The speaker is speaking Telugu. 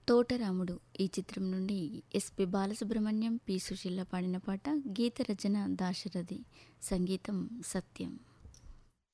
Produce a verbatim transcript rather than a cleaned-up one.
తోటరాముడు ఈ చిత్రం నుండి ఎస్పి బాలసుబ్రహ్మణ్యం, పి సుశీల పాడిన పాట. గీత రచన దాశరథి, సంగీతం సత్యం.